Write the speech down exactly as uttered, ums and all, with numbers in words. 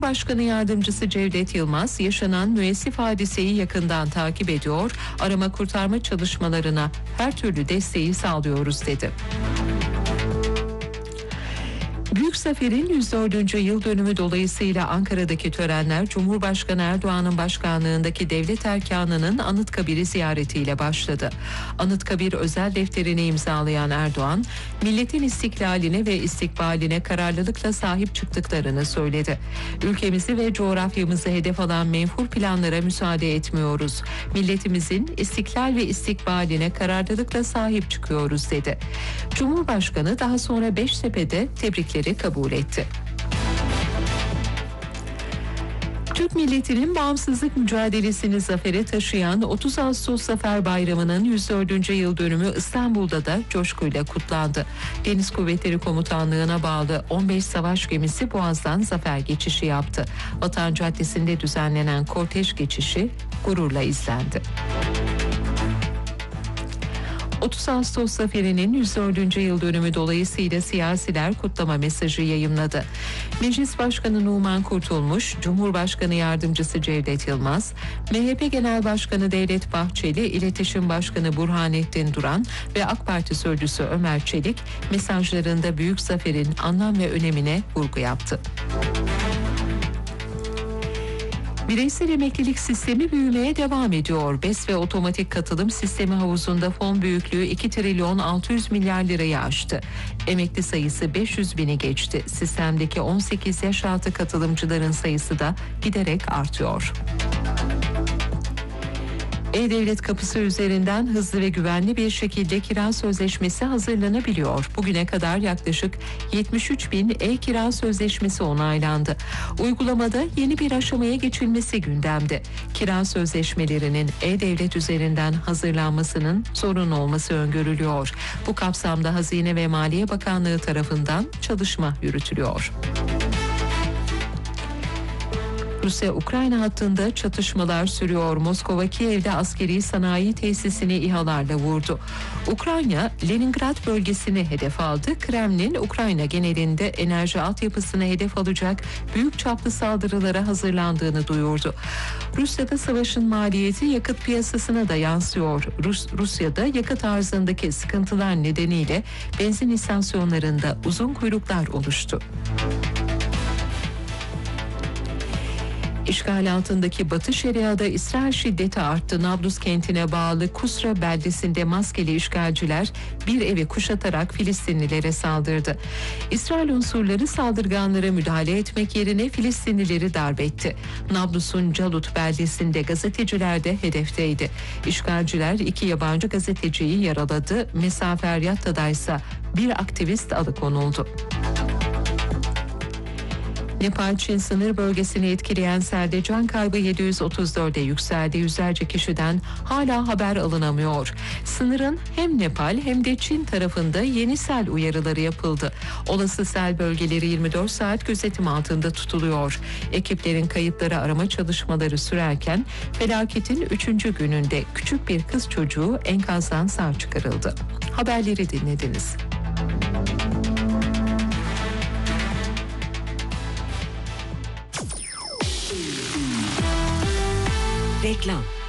Başkanı Yardımcısı Cevdet Yılmaz, yaşanan müessif hadiseyi yakından takip ediyor, arama kurtarma çalışmalarına her türlü desteği sağlıyoruz dedi. Büyük Zafer'in yüz dördüncü yıl dönümü dolayısıyla Ankara'daki törenler Cumhurbaşkanı Erdoğan'ın başkanlığındaki devlet erkanının Anıtkabir'i ziyaretiyle başladı. Anıtkabir özel defterini imzalayan Erdoğan, milletin istiklaline ve istikbaline kararlılıkla sahip çıktıklarını söyledi. Ülkemizi ve coğrafyamızı hedef alan menfur planlara müsaade etmiyoruz. Milletimizin istiklal ve istikbaline kararlılıkla sahip çıkıyoruz dedi. Cumhurbaşkanı daha sonra Beştepe'de tebrikleri kabul etti. Türk milletinin bağımsızlık mücadelesini zafere taşıyan otuz Ağustos Zafer Bayramı'nın yüz dördüncü yıl dönümü İstanbul'da da coşkuyla kutlandı. Deniz Kuvvetleri Komutanlığı'na bağlı on beş savaş gemisi Boğaz'dan zafer geçişi yaptı. Vatan Caddesi'nde düzenlenen kortej geçişi gururla izlendi. otuz Ağustos Zaferi'nin yüz dördüncü yıl dönümü dolayısıyla siyasiler kutlama mesajı yayımladı. Meclis Başkanı Numan Kurtulmuş, Cumhurbaşkanı Yardımcısı Cevdet Yılmaz, M H P Genel Başkanı Devlet Bahçeli, İletişim Başkanı Burhanettin Duran ve AK Parti Sözcüsü Ömer Çelik mesajlarında Büyük Zafer'in anlam ve önemine vurgu yaptı. Bireysel emeklilik sistemi büyümeye devam ediyor. B E S ve otomatik katılım sistemi havuzunda fon büyüklüğü iki trilyon altı yüz milyar lirayı aştı. Emekli sayısı beş yüz bini geçti. Sistemdeki on sekiz yaş altı katılımcıların sayısı da giderek artıyor. E-Devlet kapısı üzerinden hızlı ve güvenli bir şekilde kira sözleşmesi hazırlanabiliyor. Bugüne kadar yaklaşık yetmiş üç bin e-kira sözleşmesi onaylandı. Uygulamada yeni bir aşamaya geçilmesi gündemde. Kira sözleşmelerinin E-Devlet üzerinden hazırlanmasının zorunlu olması öngörülüyor. Bu kapsamda Hazine ve Maliye Bakanlığı tarafından çalışma yürütülüyor. Rusya-Ukrayna hattında çatışmalar sürüyor. Moskova, Kiev'de askeri sanayi tesisini İHA'larla vurdu. Ukrayna, Leningrad bölgesini hedef aldı. Kremlin, Ukrayna genelinde enerji altyapısını hedef alacak büyük çaplı saldırılara hazırlandığını duyurdu. Rusya'da savaşın maliyeti yakıt piyasasına da yansıyor. Rus, Rusya'da yakıt arzındaki sıkıntılar nedeniyle benzin istasyonlarında uzun kuyruklar oluştu. İşgal altındaki Batı Şeria'da İsrail şiddeti arttı. Nablus kentine bağlı Kusra beldesinde maskeli işgalciler bir evi kuşatarak Filistinlilere saldırdı. İsrail unsurları saldırganlara müdahale etmek yerine Filistinlileri darp etti. Nablus'un Calut beldesinde gazeteciler de hedefteydi. İşgalciler iki yabancı gazeteciyi yaraladı. Mesafer Yatta'da ise bir aktivist alıkonuldu. Nepal-Çin sınır bölgesini etkileyen selde can kaybı yedi yüz otuz dörde yükseldi. Yüzlerce kişiden hala haber alınamıyor. Sınırın hem Nepal hem de Çin tarafında yeni sel uyarıları yapıldı. Olası sel bölgeleri yirmi dört saat gözetim altında tutuluyor. Ekiplerin kayıpları arama çalışmaları sürerken felaketin üçüncü gününde küçük bir kız çocuğu enkazdan sağ çıkarıldı. Haberleri dinlediniz. Reklam.